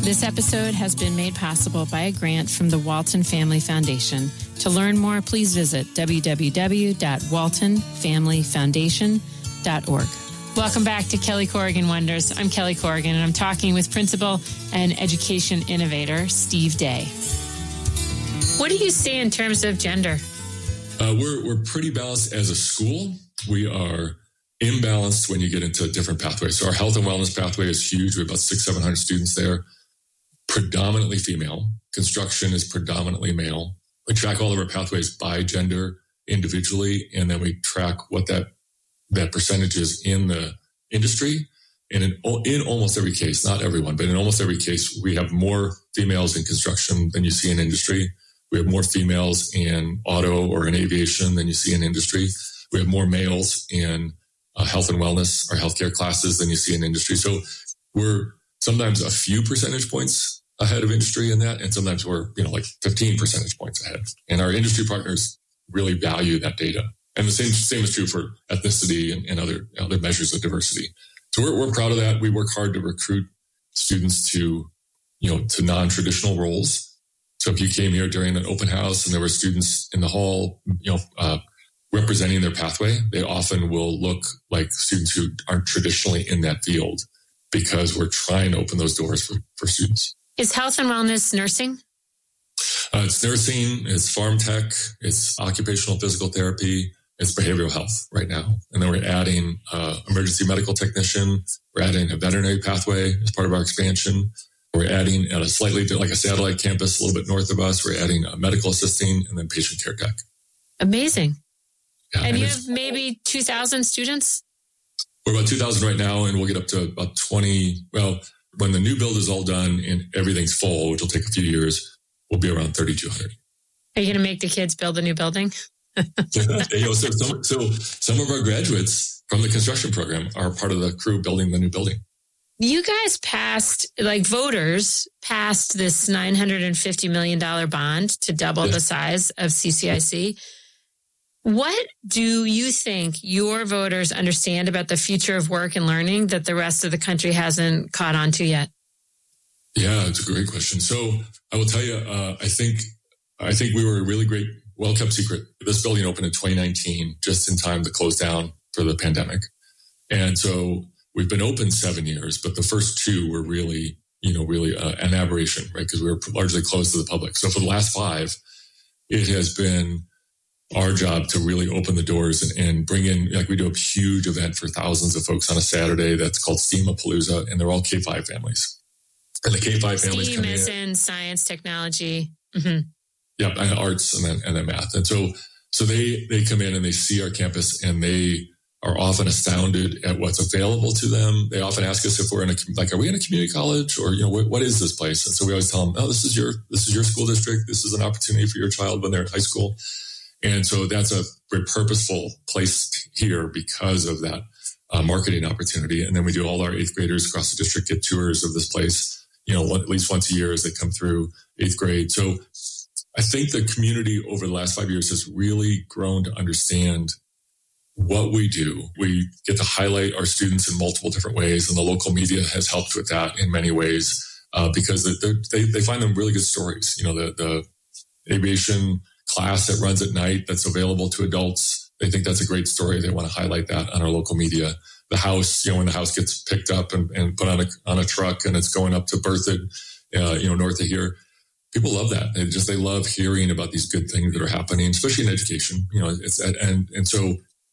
This episode has been made possible by a grant from the Walton Family Foundation. To learn more, please visit www.waltonfamilyfoundation.org. Welcome back to Kelly Corrigan Wonders. I'm Kelly Corrigan, and I'm talking with Principal and Education Innovator Steve Day. What do you see in terms of gender? We're pretty balanced as a school. We are imbalanced when you get into different pathways. So our health and wellness pathway is huge. We have about 600-700 students there, predominantly female. Construction is predominantly male. We track all of our pathways by gender individually, and then we track what that percentage is in the industry. And in almost every case, not everyone, but in almost every case, we have more females in construction than you see in industry. We have more females in auto or in aviation than you see in industry. We have more males in health and wellness or healthcare classes than you see in industry. So we're sometimes a few percentage points ahead of industry in that, and sometimes we're, like 15 percentage points ahead. And our industry partners really value that data. And the same is true for ethnicity and other measures of diversity. So we're proud of that. We work hard to recruit students to non-traditional roles. So if you came here during an open house and there were students in the hall, representing their pathway, they often will look like students who aren't traditionally in that field because we're trying to open those doors for students. Is health and wellness nursing? It's nursing, it's farm tech, it's occupational physical therapy, it's behavioral health right now. And then we're adding emergency medical technician. We're adding a veterinary pathway as part of our expansion. We're adding at a slightly like a satellite campus a little bit north of us. We're adding medical assisting and then patient care tech. Amazing. Yeah, and you have maybe 2,000 students? We're about 2,000 right now, and we'll get up to about 20. Well, when the new build is all done and everything's full, which will take a few years, we'll be around 3,200. Are you going to make the kids build a new building? So some of our graduates from the construction program are part of the crew building the new building. You guys voters passed this $950 million bond to double the size of CCIC. What do you think your voters understand about the future of work and learning that the rest of the country hasn't caught on to yet? Yeah, it's a great question. So I will tell you, I think we were a really great, well-kept secret. This building opened in 2019, just in time to close down for the pandemic. And so we've been open 7 years, but the first 2 were really an aberration, right? Because we were largely closed to the public. So for the last 5, it has been our job to really open the doors and bring in, we do a huge event for thousands of folks on a Saturday that's called STEAM-a-Palooza, and they're all K-5 families. And the K-5 families come in. STEAM, science, technology. Mm-hmm. Yeah, and arts and then math. And so they come in and they see our campus and they are often astounded at what's available to them. They often ask us if we're are we in a community college or, what is this place? And so we always tell them, this is your school district. This is an opportunity for your child when they're in high school. And so that's a very purposeful place here because of that marketing opportunity. And then we do all our 8th graders across the district get tours of this place, at least once a year as they come through 8th grade. So I think the community over the last 5 years has really grown to understand what we do. We get to highlight our students in multiple different ways, and the local media has helped with that in many ways because they find them really good stories. The aviation class that runs at night that's available to adults, they think that's a great story. They want to highlight that on our local media. The house, when the house gets picked up and put on a truck and it's going up to Berthoud, north of here, people love that. They love hearing about these good things that are happening, especially in education. And so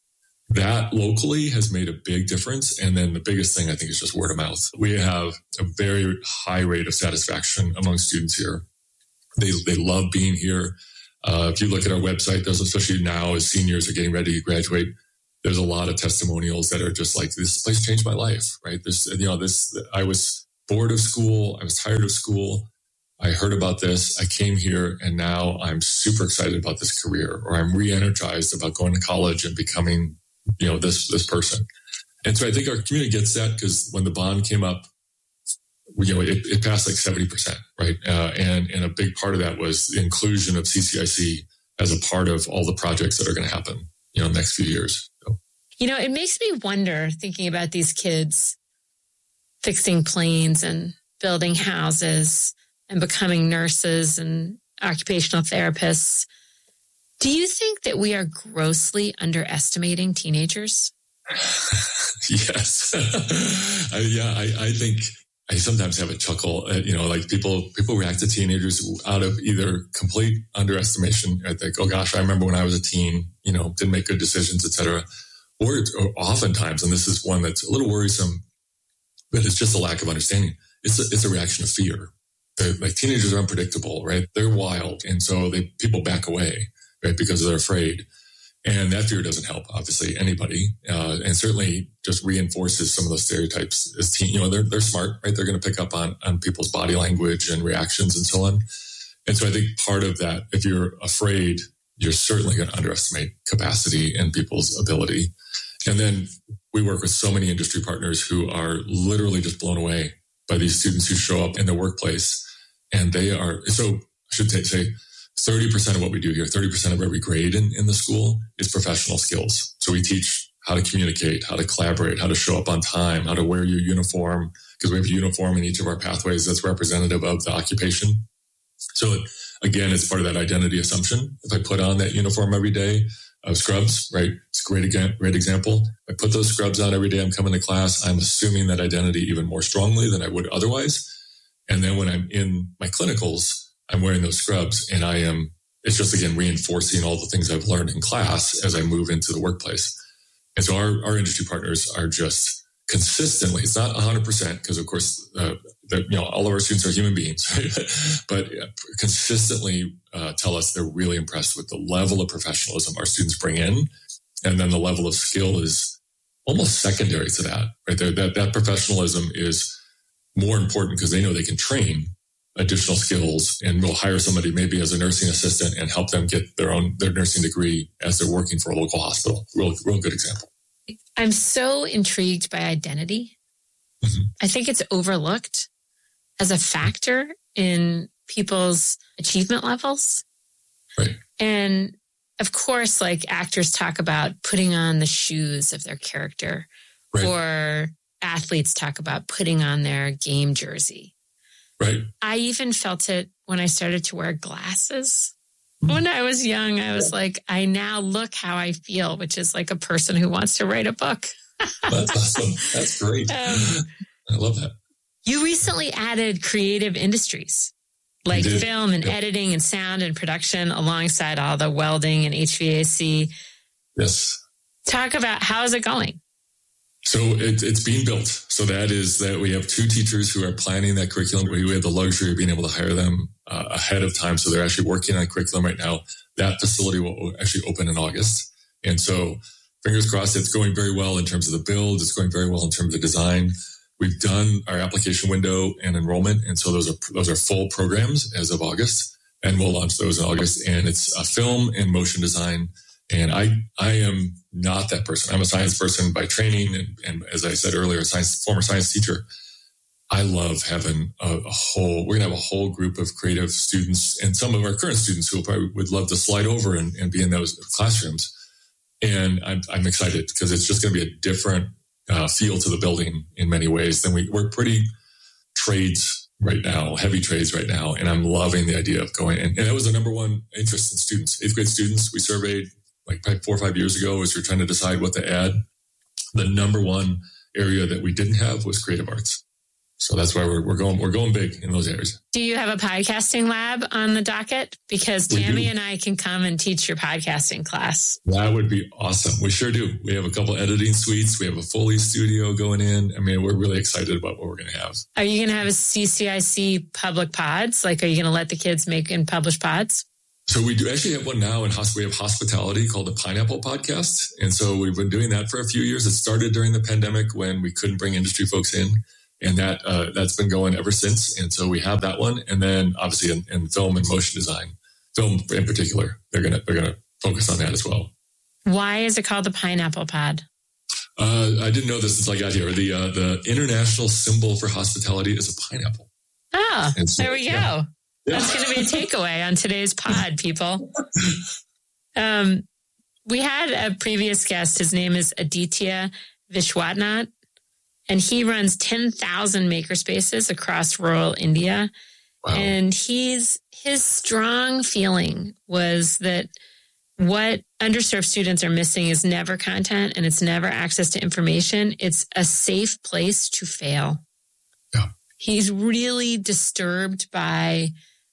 that locally has made a big difference. And then the biggest thing I think is just word of mouth. We have a very high rate of satisfaction among students here. They love being here. If you look at our website, there's, especially now as seniors are getting ready to graduate, there's a lot of testimonials that are just like, this place changed my life, right? I was bored of school. I was tired of school. I heard about this. I came here and now I'm super excited about this career, or I'm re-energized about going to college and becoming, this person. And so I think our community gets that because when the bond came up, it passed like 70%, right? And a big part of that was the inclusion of CCIC as a part of all the projects that are going to happen, in the next few years. So. It makes me wonder, thinking about these kids fixing planes and building houses and becoming nurses and occupational therapists. Do you think that we are grossly underestimating teenagers? Yes. I think I sometimes have a chuckle at, like people react to teenagers out of either complete underestimation. I think, oh gosh, I remember when I was a teen, didn't make good decisions, et cetera. Or oftentimes, and this is one that's a little worrisome, but it's just a lack of understanding. It's a reaction of fear. Like teenagers are unpredictable, right? They're wild. And so people back away, right? Because they're afraid. And that fear doesn't help, obviously, anybody. And certainly just reinforces some of those stereotypes as they're smart, right? They're going to pick up on people's body language and reactions and so on. And so I think part of that, if you're afraid, you're certainly going to underestimate capacity and people's ability. And then we work with so many industry partners who are literally just blown away by these students who show up in the workplace. And they are, so I should say 30% of what we do here, 30% of every grade in the school is professional skills. So we teach how to communicate, how to collaborate, how to show up on time, how to wear your uniform, because we have a uniform in each of our pathways that's representative of the occupation. So again, it's part of that identity assumption. If I put on that uniform every day, scrubs, right? It's a great example. If I put those scrubs on every day I'm coming to class, I'm assuming that identity even more strongly than I would otherwise. And then when I'm in my clinicals, I'm wearing those scrubs and it's just, again, reinforcing all the things I've learned in class as I move into the workplace. And so our industry partners are just consistently, it's not 100% because of course, all of our students are human beings, right? But consistently tell us they're really impressed with the level of professionalism our students bring in. And then the level of skill is almost secondary to that, right? That professionalism is more important because they know they can train additional skills and we'll hire somebody maybe as a nursing assistant and help them get their nursing degree as they're working for a local hospital. Real good example. I'm so intrigued by identity. Mm-hmm. I think it's overlooked as a factor in people's achievement levels. Right. And of course, like actors talk about putting on the shoes of their character, right, or athletes talk about putting on their game jersey. Right. I even felt it when I started to wear glasses. When I was young, I was like, I now look how I feel, which is like a person who wants to write a book. That's awesome. That's great. I love that. You recently added creative industries like film and editing and sound and production alongside all the welding and HVAC. Yes. Talk about how is it going? So it's being built. So that we have 2 teachers who are planning that curriculum. We have the luxury of being able to hire them ahead of time. So they're actually working on curriculum right now. That facility will actually open in August. And so fingers crossed, it's going very well in terms of the build. It's going very well in terms of design. We've done our application window and enrollment. And so those are full programs as of August. And we'll launch those in August. And it's a film and motion design. And I am not that person. I'm a science person by training. And as I said earlier, former science teacher. I love having we're going to have a whole group of creative students and some of our current students who probably would love to slide over and be in those classrooms. And I'm excited because it's just going to be a different feel to the building in many ways than we're pretty trades right now, heavy trades right now. And I'm loving the idea of going. And that was the number one interest in students, 8th grade students. We surveyed like probably 4 or 5 years ago as we were trying to decide what to add. The number one area that we didn't have was creative arts. So that's why we're going big in those areas. Do you have a podcasting lab on the docket? Because Tammy and I can come and teach your podcasting class. That would be awesome. We sure do. We have a couple editing suites. We have a Foley studio going in. I mean, we're really excited about what we're going to have. Are you going to have a CCIC public pods? Like, are you going to let the kids make and publish pods? So we do actually have one now we have hospitality called the Pineapple Podcast. And so we've been doing that for a few years. It started during the pandemic when we couldn't bring industry folks in. And that's been going ever since. And so we have that one. And then obviously in film and motion design, film in particular, they're gonna focus on that as well. Why is it called the Pineapple Pod? I didn't know this until I got here. The international symbol for hospitality is a pineapple. Oh, so, there we go. Yeah. That's going to be a takeaway on today's pod, people. We had a previous guest. His name is Aditya Vishwanath. and he runs 10,000 makerspaces across rural India. Wow. And his strong feeling was that what underserved students are missing is never content and it's never access to information. It's a safe place to fail. Yeah. He's really disturbed by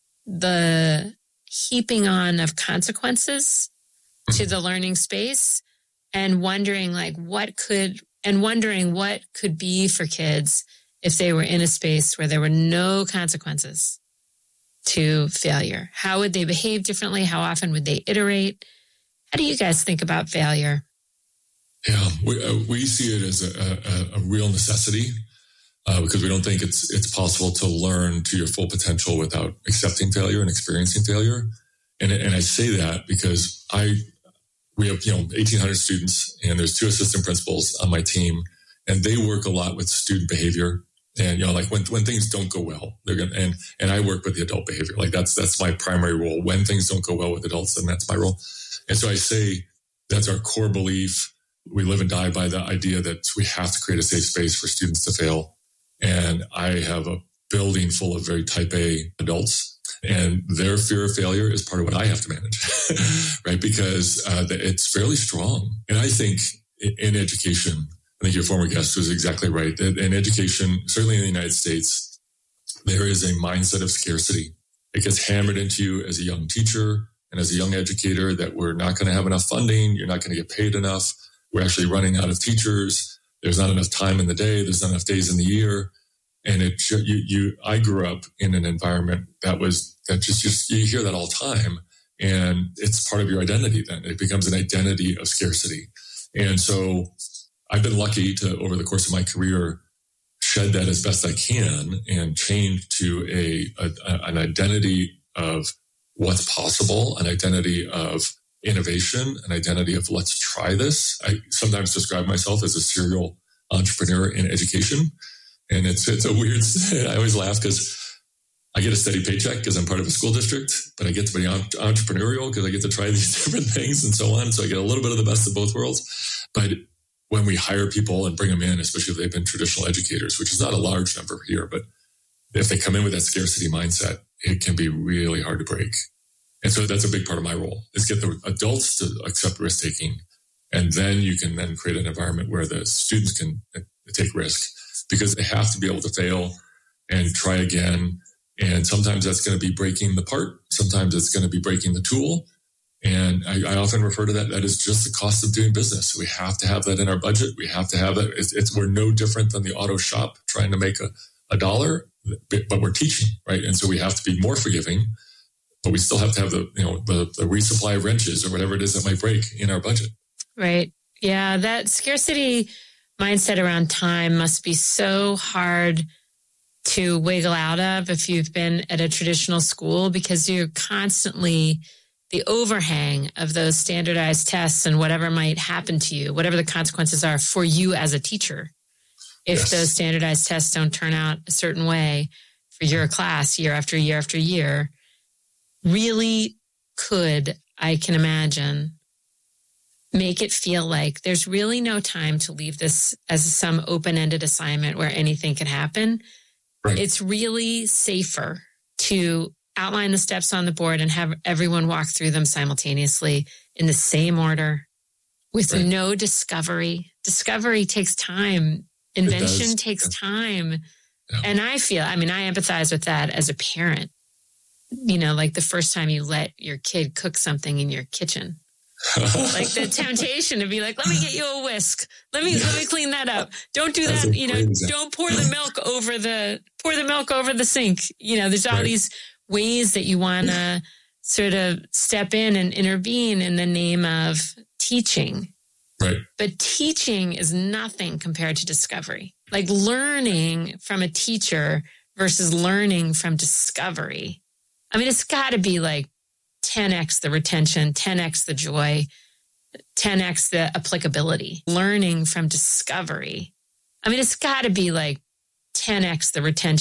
the heaping on of consequences to the learning space and wondering what could be for kids if they were in a space where there were no consequences to failure. How would they behave differently? How often would they iterate? How do you guys think about failure? Yeah, we see it as a real necessity because we don't think it's possible to learn to your full potential without accepting failure and experiencing failure. And I say that because we have 1,800 students, and there's 2 assistant principals on my team, and they work a lot with student behavior. And when things don't go well, they're gonna and I work with the adult behavior. That's my primary role. When things don't go well with adults, then that's my role. And so I say that's our core belief. We live and die by the idea that we have to create a safe space for students to fail. And I have a building full of very type A adults, and their fear of failure is part of what I have to manage, right? Because it's fairly strong. And I think in education, I think your former guest was exactly right. In education, certainly in the United States, there is a mindset of scarcity. It gets hammered into you as a young teacher and as a young educator that we're not going to have enough funding. You're not going to get paid enough. We're actually running out of teachers. There's not enough time in the day. There's not enough days in the year. And I grew up in an environment that you hear that all the time. And it's part of your identity then. It becomes an identity of scarcity. And so I've been lucky to, over the course of my career, shed that as best I can and change to an identity of what's possible, an identity of innovation, an identity of let's try this. I sometimes describe myself as a serial entrepreneur in education. And it's a weird, I always laugh because I get a steady paycheck because I'm part of a school district, but I get to be entrepreneurial because I get to try these different things and so on. So I get a little bit of the best of both worlds. But when we hire people and bring them in, especially if they've been traditional educators, which is not a large number here, but if they come in with that scarcity mindset, it can be really hard to break. And so that's a big part of my role, is get the adults to accept risk-taking. And then you can then create an environment where the students can take risk, because they have to be able to fail and try again. And sometimes that's going to be breaking the part. Sometimes it's going to be breaking the tool. And I often refer to that. That is just the cost of doing business. We have to have that in our budget. We have to have that. We're no different than the auto shop trying to make a dollar, but we're teaching, right? And so we have to be more forgiving, but we still have to have the resupply of wrenches or whatever it is that might break in our budget. Right. Yeah. That scarcity mindset around time must be so hard to wiggle out of if you've been at a traditional school, because you're constantly the overhang of those standardized tests and whatever might happen to you, whatever the consequences are for you as a teacher. If those standardized tests don't turn out a certain way for your class year after year after year, really could, I can imagine, make it feel like there's really no time to leave this as some open-ended assignment where anything can happen. Right. It's really safer to outline the steps on the board and have everyone walk through them simultaneously in the same order with no discovery. Discovery takes time. Invention takes time. Yeah. And I empathize with that as a parent. Like the first time you let your kid cook something in your kitchen. Like the temptation to be like, let me get you a whisk. Let me clean that up. Don't do that. Don't pour the milk over the sink. There's all these ways that you want to sort of step in and intervene in the name of teaching. Right. But teaching is nothing compared to discovery. Like learning from a teacher versus learning from discovery. I mean, it's got to be like 10x the retention, 10x the joy, 10x the applicability. Learning from discovery. I mean, it's got to be like 10x the retention.